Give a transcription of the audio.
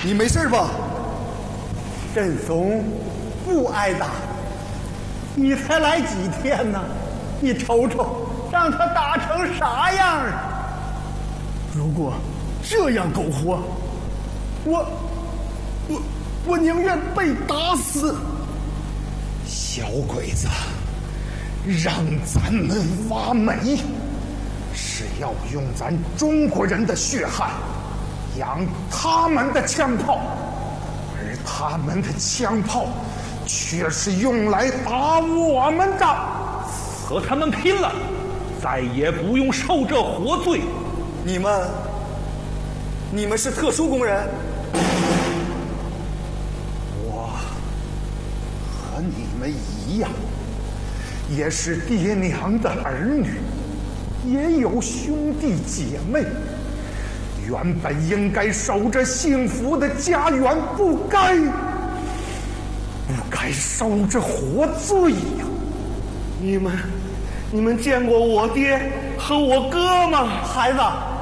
你没事吧？ 振松不挨打，你才来几天呢？你瞅瞅，让他打成啥样啊！如果这样苟活，我宁愿被打死。 小鬼子，让咱们挖煤，是要用咱中国人的血汗养他们的枪炮，而他们的枪炮却是用来打我们的。 和他们拼了，再也不用受这活罪。 你们是特殊工人？我和你们一样，也是爹娘的儿女，也有兄弟姐妹。原本应该守着幸福的家园，不该受着活罪呀！ 你们见过我爹和我哥吗？孩子。